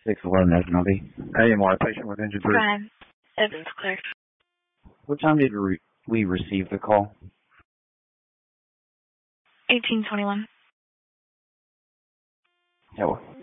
611 Esmond. AMR, patient with engine 3. Brian, Evans Clerk. What time did we receive the call? 1821. Yeah, well,